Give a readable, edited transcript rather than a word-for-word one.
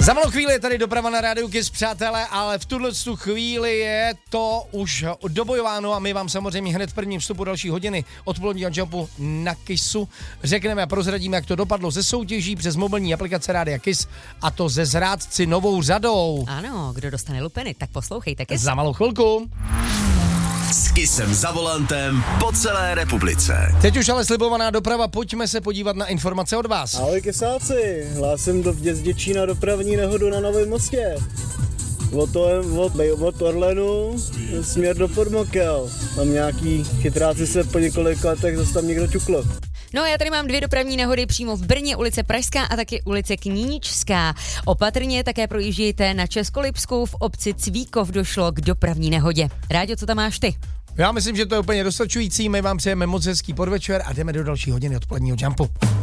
Za malou chvíli je tady doprava na Rádiu Kiss, přátelé, ale v tuhle chvíli je to už dobojováno a my vám samozřejmě hned v prvním vstupu další hodiny odpoledního jumpu na Kissu řekneme a prozradíme, jak to dopadlo ze soutěží přes mobilní aplikace Rádia Kiss, a to ze zrádci novou řadou. Ano, kdo dostane lupeny, tak poslouchejte Kiss. Za malou chvilku. S Kissem za volantem po celé republice. Teď už ale slibovaná doprava, pojďme se podívat na informace od vás. Ahoj Kisáci, hlásím do Děčína dopravní nehodu na Novém Mostě. Od Orlenu směr do Podmokel. Tam nějaký chytráci se po několika letech zase tam někdo ťukl. No, já tady mám 2 dopravní nehody přímo v Brně, ulice Pražská a taky ulice Knížská. Opatrně také projíždějte na Českolipskou, v obci Cvíkov došlo k dopravní nehodě. Ráďo, co tam máš ty? Já myslím, že to je úplně dostačující, my vám přejeme moc hezký podvečer a jdeme do další hodiny odpoledního jumpu.